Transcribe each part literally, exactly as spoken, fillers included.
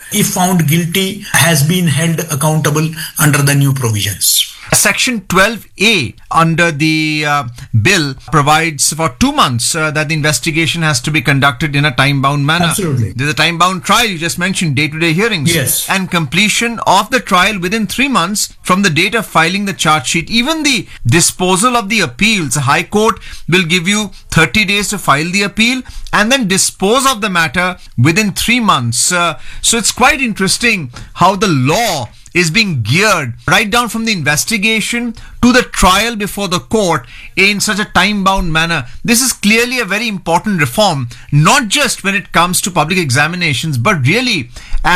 if found guilty, has been held accountable under the new provisions. Section twelve A under the uh, bill provides for two months uh, that the investigation has to be conducted in a time-bound manner. Absolutely. There's a time-bound trial, you just mentioned, day-to-day hearings. Yes. And completion of the trial within three months from the date of filing the charge sheet. Even the disposal of the appeals, the High Court will give you thirty days to file the appeal and then dispose of the matter within three months. Uh, so it's quite interesting how the law is being geared right down from the investigation to the trial before the court in such a time-bound manner. This is clearly a very important reform, not just when it comes to public examinations, but really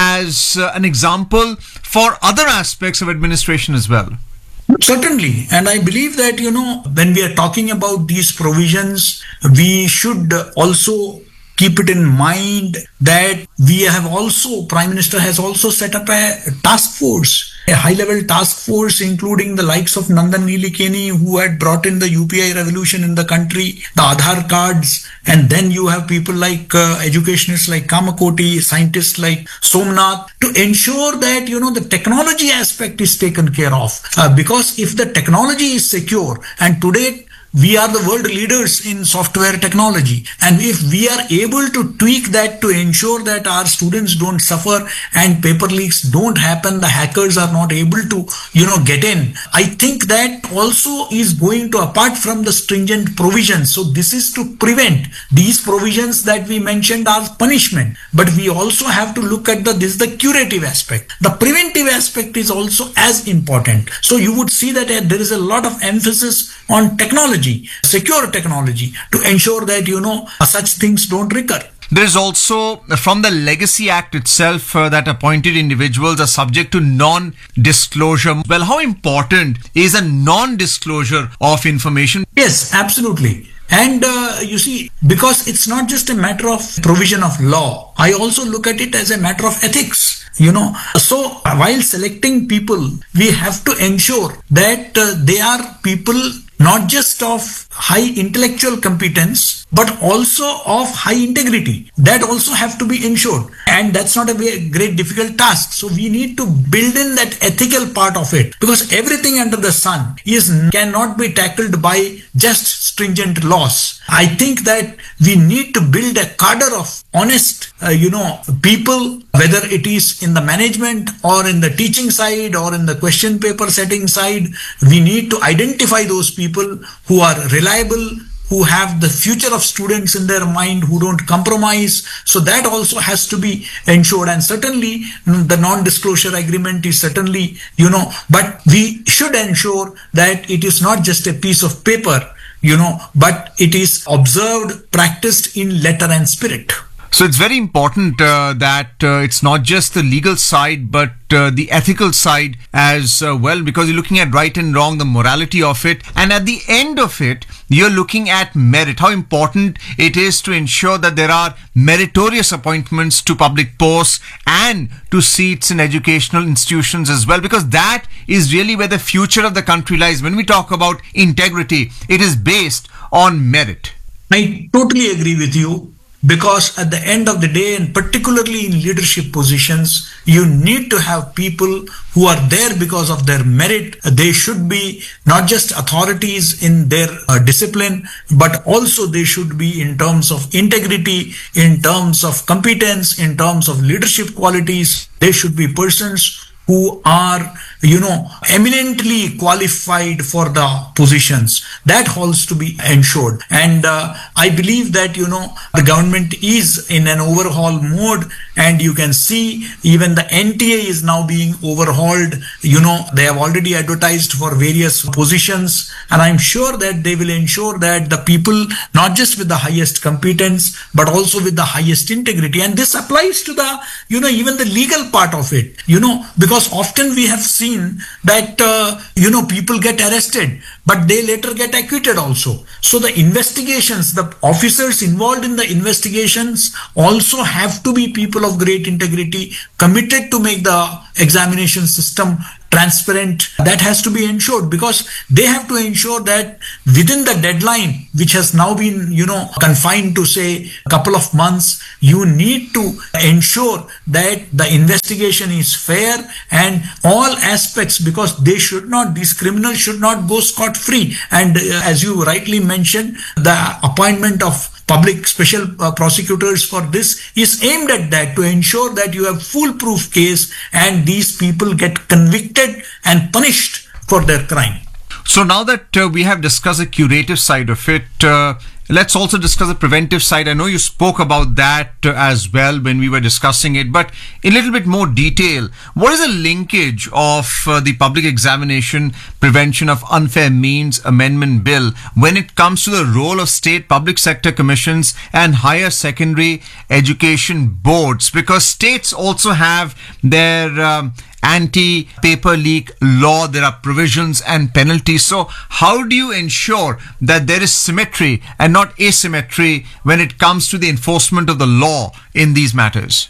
as uh, an example for other aspects of administration as well. Certainly. And I believe that, you know, when we are talking about these provisions, we should also keep it in mind that we have also, Prime Minister has also set up a task force, a high-level task force, including the likes of Nandan Nilekani, who had brought in the U P I revolution in the country, the Aadhaar cards, and then you have people like uh, educationists like Kamakoti, scientists like Somnath, to ensure that, you know, the technology aspect is taken care of. Uh, because if the technology is secure, and today we are the world leaders in software technology, and if we are able to tweak that to ensure that our students don't suffer and paper leaks don't happen, the hackers are not able to, you know, get in, I think that also is going to, apart from the stringent provisions. So this is to prevent. These provisions that we mentioned are punishment, but we also have to look at the, this is the curative aspect. The preventive aspect is also as important. So you would see that uh, there is a lot of emphasis on technology, secure technology, to ensure that, you know, such things don't recur. There is also, from the Legacy Act itself, uh, that appointed individuals are subject to non-disclosure. Well, how important is a non-disclosure of information? Yes, absolutely. And uh, you see, because it's not just a matter of provision of law, I also look at it as a matter of ethics. You know, so while selecting people, we have to ensure that uh, they are people not just of high intellectual competence, but also of high integrity. That also have to be ensured. And that's not a very great difficult task. So we need to build in that ethical part of it, because everything under the sun is cannot be tackled by just stringent laws. I think that we need to build a cadre of honest, uh, you know, people, whether it is in the management or in the teaching side or in the question paper setting side. We need to identify those people who are reliable, who have the future of students in their mind, who don't compromise. So that also has to be ensured. And certainly the non-disclosure agreement is certainly, you know, but we should ensure that it is not just a piece of paper, you know, but it is observed, practiced in letter and spirit. So it's very important uh, that uh, it's not just the legal side, but uh, the ethical side as uh, well, because you're looking at right and wrong, the morality of it. And at the end of it, you're looking at merit, how important it is to ensure that there are meritorious appointments to public posts and to seats in educational institutions as well, because that is really where the future of the country lies. When we talk about integrity, it is based on merit. I totally agree with you. Because at the end of the day, and particularly in leadership positions, you need to have people who are there because of their merit. They should be not just authorities in their uh, discipline, but also they should be in terms of integrity, in terms of competence, in terms of leadership qualities. They should be persons who are, you know, eminently qualified for the positions. That has to be ensured. And uh, I believe that, you know, the government is in an overhaul mode, and you can see even the N T A is now being overhauled. You know, they have already advertised for various positions, and I'm sure that they will ensure that the people, not just with the highest competence, but also with the highest integrity. And this applies to the, you know, even the legal part of it, you know, because often we have seen that, uh, you know, people get arrested, but they later get acquitted also. So the investigations, the officers involved in the investigations also have to be people of great integrity, committed to make the examination system transparent. That has to be ensured, because they have to ensure that within the deadline, which has now been, you know, confined to say a couple of months, you need to ensure that the investigation is fair and all aspects, because they should not, these criminals should not go scot-free. And uh, as you rightly mentioned, the appointment of public special uh, prosecutors for this is aimed at that, to ensure that you have foolproof case and these people get convicted and punished for their crime. So now that uh, we have discussed the curative side of it, uh, let's also discuss the preventive side. I know you spoke about that uh, as well when we were discussing it, but in a little bit more detail, what is the linkage of uh, the Public Examination Prevention of Unfair Means Amendment Bill when it comes to the role of state public sector commissions and higher secondary education boards? Because states also have their um, anti-paper leak law, there are provisions and penalties. So how do you ensure that there is symmetry and not asymmetry when it comes to the enforcement of the law in these matters?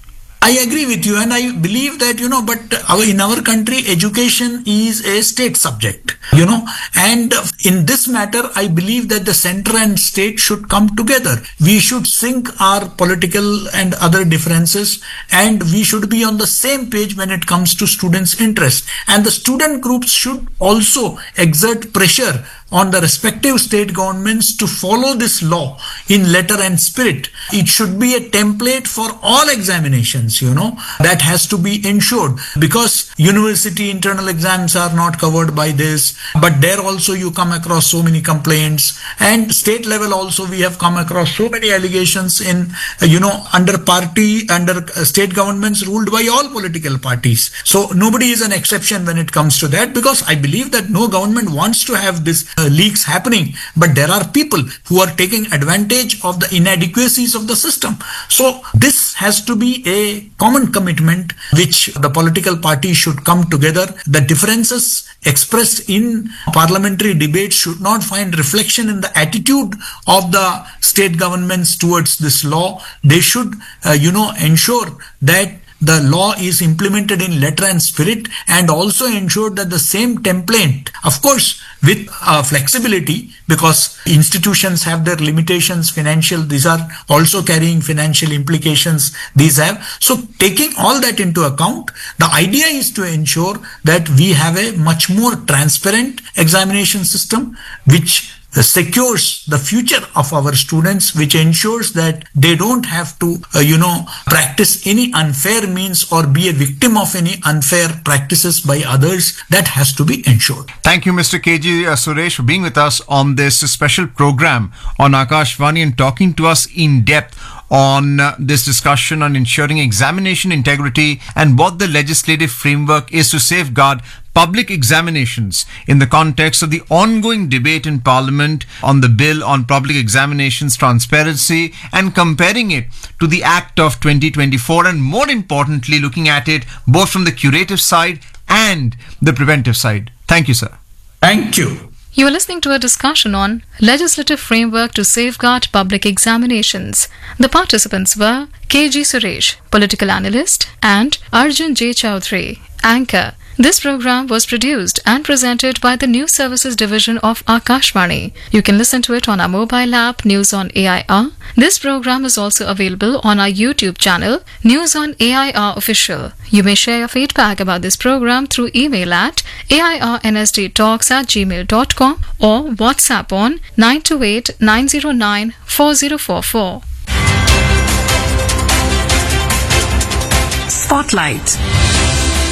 I agree with you, and I believe that, you know, but our, in our country, education is a state subject, you know, and in this matter, I believe that the center and state should come together. We should sync our political and other differences, and we should be on the same page when it comes to students' interest. And the student groups should also exert pressure on the respective state governments to follow this law in letter and spirit. It should be a template for all examinations, you know, that has to be ensured, because university internal exams are not covered by this, but there also you come across so many complaints, and state level also we have come across so many allegations in, you know, under party, under state governments ruled by all political parties. So nobody is an exception when it comes to that, because I believe that no government wants to have this Uh, leaks happening, but there are people who are taking advantage of the inadequacies of the system. So this has to be a common commitment which the political parties should come together. The differences expressed in parliamentary debates should not find reflection in the attitude of the state governments towards this law. They should, uh, you know, ensure that the law is implemented in letter and spirit, and also ensure that the same template, of course, with uh, flexibility, because institutions have their limitations, financial, these are also carrying financial implications, these have. So taking all that into account, the idea is to ensure that we have a much more transparent examination system, which secures the future of our students, which ensures that they don't have to, uh, you know, practice any unfair means or be a victim of any unfair practices by others. That has to be ensured. Thank you, Mister K G uh, Suresh, for being with us on this special program on Akashvani and talking to us in depth on uh, this discussion on ensuring examination integrity and what the legislative framework is to safeguard public examinations in the context of the ongoing debate in Parliament on the bill on public examinations transparency, and comparing it to the Act of twenty twenty-four, and more importantly looking at it both from the curative side and the preventive side. Thank you, sir. Thank you. You are listening to a discussion on legislative framework to safeguard public examinations. The participants were K G Suresh, political analyst, and Arjun J. Chowdhury, anchor. This program was produced and presented by the News Services Division of Akashvani. You can listen to it on our mobile app, News on A I R. This program is also available on our YouTube channel, News on A I R Official. You may share your feedback about this program through email at A I R N S D talks at gmail dot com or WhatsApp on nine two eight, nine zero nine, four zero four four. Spotlight.